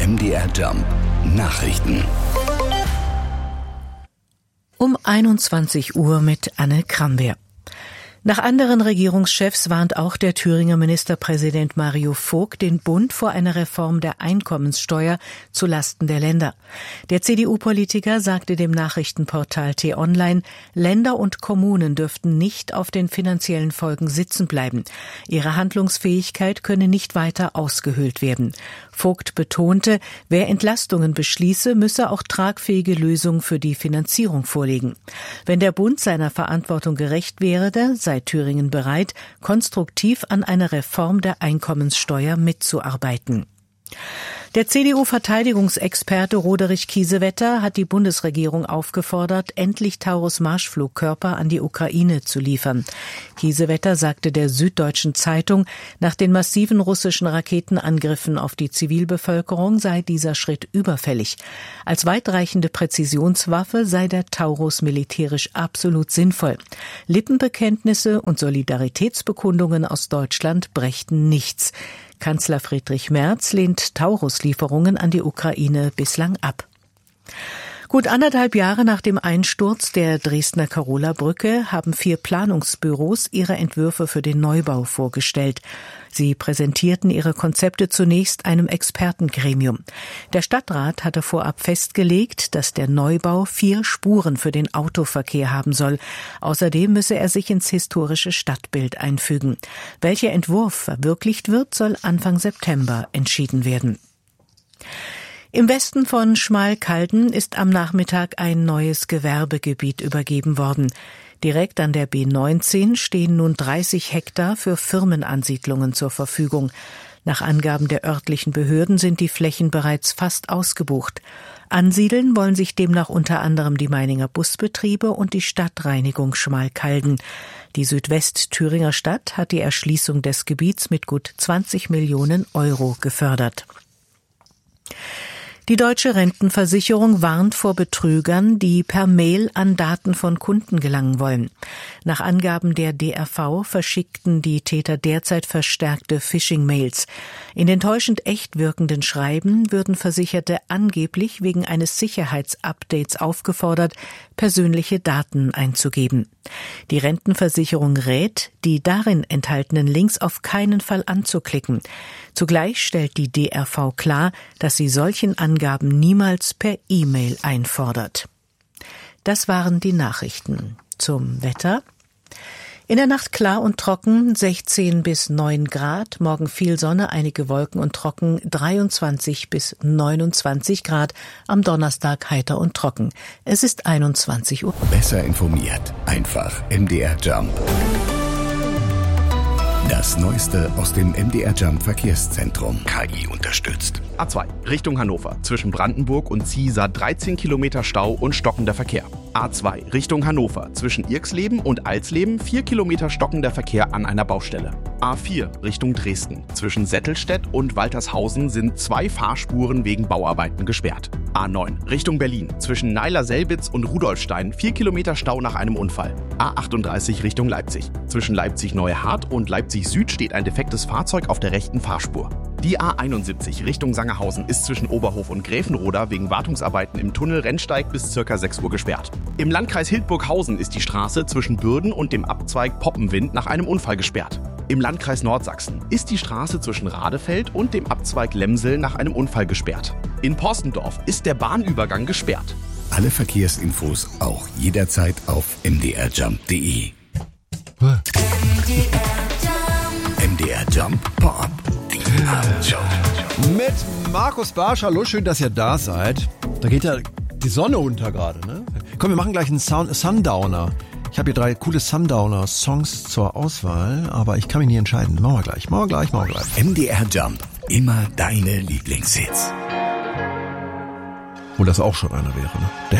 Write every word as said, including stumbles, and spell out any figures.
M D R Jump Nachrichten. Um einundzwanzig Uhr mit Anne Krambeer. Nach anderen Regierungschefs warnt auch der Thüringer Ministerpräsident Mario Vogt den Bund vor einer Reform der Einkommenssteuer zulasten der Länder. Der C D U-Politiker sagte dem Nachrichtenportal T-Online, Länder und Kommunen dürften nicht auf den finanziellen Folgen sitzen bleiben. Ihre Handlungsfähigkeit könne nicht weiter ausgehöhlt werden. Vogt betonte, wer Entlastungen beschließe, müsse auch tragfähige Lösungen für die Finanzierung vorlegen. Wenn der Bund seiner Verantwortung gerecht werde, sei Thüringen bereit, konstruktiv an einer Reform der Einkommenssteuer mitzuarbeiten. Der C D U-Verteidigungsexperte Roderich Kiesewetter hat die Bundesregierung aufgefordert, endlich Taurus-Marschflugkörper an die Ukraine zu liefern. Kiesewetter sagte der Süddeutschen Zeitung, nach den massiven russischen Raketenangriffen auf die Zivilbevölkerung sei dieser Schritt überfällig. Als weitreichende Präzisionswaffe sei der Taurus militärisch absolut sinnvoll. Lippenbekenntnisse und Solidaritätsbekundungen aus Deutschland brächten nichts. Kanzler Friedrich Merz lehnt Taurus-Lieferungen an die Ukraine bislang ab. Gut anderthalb Jahre nach dem Einsturz der Dresdner Karola-Brücke haben vier Planungsbüros ihre Entwürfe für den Neubau vorgestellt. Sie präsentierten ihre Konzepte zunächst einem Expertengremium. Der Stadtrat hatte vorab festgelegt, dass der Neubau vier Spuren für den Autoverkehr haben soll. Außerdem müsse er sich ins historische Stadtbild einfügen. Welcher Entwurf verwirklicht wird, soll Anfang September entschieden werden. Im Westen von Schmalkalden ist am Nachmittag ein neues Gewerbegebiet übergeben worden. Direkt an der B neunzehn stehen nun dreißig Hektar für Firmenansiedlungen zur Verfügung. Nach Angaben der örtlichen Behörden sind die Flächen bereits fast ausgebucht. Ansiedeln wollen sich demnach unter anderem die Meininger Busbetriebe und die Stadtreinigung Schmalkalden. Die Südwest-Thüringer Stadt hat die Erschließung des Gebiets mit gut zwanzig Millionen Euro gefördert. Die Deutsche Rentenversicherung warnt vor Betrügern, die per Mail an Daten von Kunden gelangen wollen. Nach Angaben der D R V verschickten die Täter derzeit verstärkte Phishing-Mails. In den täuschend echt wirkenden Schreiben würden Versicherte angeblich wegen eines Sicherheitsupdates aufgefordert, persönliche Daten einzugeben. Die Rentenversicherung rät, die darin enthaltenen Links auf keinen Fall anzuklicken. Zugleich stellt die D R V klar, dass sie solchen Angaben niemals per E-Mail einfordert. Das waren die Nachrichten. Zum Wetter. In der Nacht klar und trocken, sechzehn bis neun Grad, morgen viel Sonne, einige Wolken und trocken, dreiundzwanzig bis neunundzwanzig Grad, am Donnerstag heiter und trocken. Es ist einundzwanzig Uhr. Besser informiert, einfach M D R Jump. Das Neueste aus dem M D R Jump Verkehrszentrum. K I unterstützt. A zwei, Richtung Hannover. Zwischen Brandenburg und Ziesa dreizehn Kilometer Stau und stockender Verkehr. A zwei, Richtung Hannover. Zwischen Irxleben und Alsleben vier Kilometer stockender Verkehr an einer Baustelle. A vier, Richtung Dresden. Zwischen Settelstedt und Waltershausen sind zwei Fahrspuren wegen Bauarbeiten gesperrt. A neun, Richtung Berlin. Zwischen Neiler-Selbitz und Rudolfstein vier Kilometer Stau nach einem Unfall. A achtunddreißig, Richtung Leipzig. Zwischen Leipzig-Neuhardt und Leipzig Süd steht ein defektes Fahrzeug auf der rechten Fahrspur. Die A einundsiebzig Richtung Sangerhausen ist zwischen Oberhof und Gräfenroda wegen Wartungsarbeiten im Tunnel Rennsteig bis ca. sechs Uhr gesperrt. Im Landkreis Hildburghausen ist die Straße zwischen Bürden und dem Abzweig Poppenwind nach einem Unfall gesperrt. Im Landkreis Nordsachsen ist die Straße zwischen Radefeld und dem Abzweig Lemsel nach einem Unfall gesperrt. In Porstendorf ist der Bahnübergang gesperrt. Alle Verkehrsinfos auch jederzeit auf m d r jump punkt d e. M D R Jump Pop. Die Abendshow. Mit Markus Barsch. Hallo, schön, dass ihr da seid. Da geht ja die Sonne unter gerade, ne? Komm, wir machen gleich einen Sound- Sundowner. Ich habe hier drei coole Sundowner-Songs zur Auswahl, aber ich kann mich nie entscheiden. Machen wir gleich, machen wir gleich, machen wir gleich. M D R Jump. Immer deine Lieblingshits. Wo das auch schon einer wäre, ne? Der